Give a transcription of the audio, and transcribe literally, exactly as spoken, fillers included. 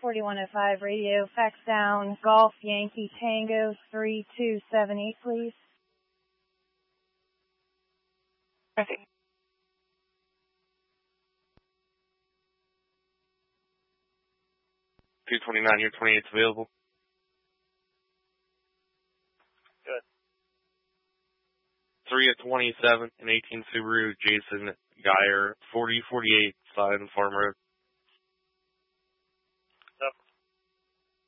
forty-one oh five radio, fax down, Golf Yankee Tango three two seven eight, please. Okay. two twenty-nine, your twenty-eight's available. Good. three of twenty-seven, an eighteen Subaru, Jason Geyer, forty forty-eight, Silent Farm Road.